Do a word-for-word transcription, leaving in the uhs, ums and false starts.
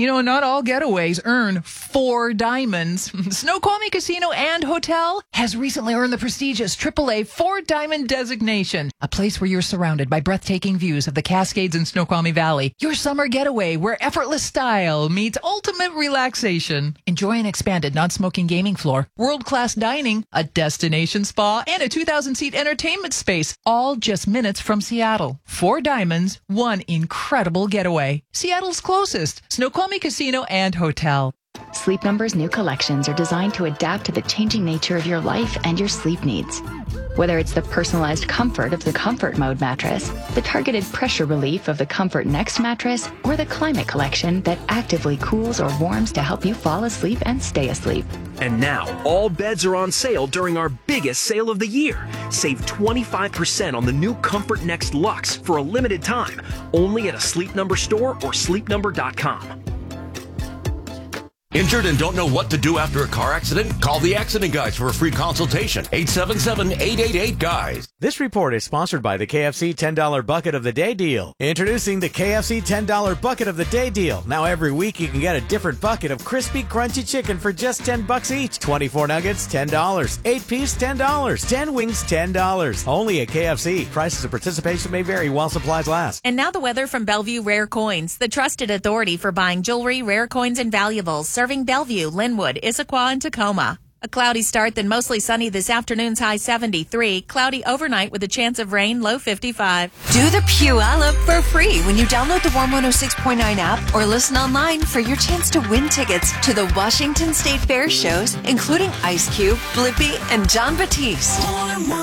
You know, not all getaways earn four diamonds. Snoqualmie Casino and Hotel has recently earned the prestigious triple A Four Diamond designation, a place where you're surrounded by breathtaking views of the Cascades and Snoqualmie Valley. Your summer getaway where effortless style meets ultimate relaxation. Enjoy an expanded non-smoking gaming floor, world-class dining, a destination spa, and a two thousand seat entertainment space, all just minutes from Seattle. Four diamonds, one incredible getaway. Seattle's closest, Snoqualmie Casino and Hotel. Sleep Number's new collections are designed to adapt to the changing nature of your life and your sleep needs. Whether it's the personalized comfort of the Comfort Mode mattress, the targeted pressure relief of the Comfort Next mattress, or the Climate Collection that actively cools or warms to help you fall asleep and stay asleep. And now, all beds are on sale during our biggest sale of the year. Save twenty-five percent on the new Comfort Next Luxe for a limited time, only at a Sleep Number store or sleep number dot com. Injured and don't know what to do after a car accident? Call the Accident Guys for a free consultation. eight seven seven, eight eight eight, G U Y S. This report is sponsored by the K F C ten dollar Bucket of the Day deal. Introducing the K F C ten dollar Bucket of the Day deal. Now every week you can get a different bucket of crispy, crunchy chicken for just ten bucks each. twenty-four nuggets, ten dollars. eight piece, ten dollars. ten wings, ten dollars. Only at K F C. Prices of participation may vary while supplies last. And now the weather from Bellevue Rare Coins, the trusted authority for buying jewelry, rare coins, and valuables, serving Bellevue, Linwood, Issaquah, and Tacoma. A cloudy start, then mostly sunny this afternoon's high seventy-three. Cloudy overnight with a chance of rain, low fifty-five. Do the Puyallup for free when you download the Warm one oh six point nine app or listen online for your chance to win tickets to the Washington State Fair shows, including Ice Cube, Blippi, and John Batiste.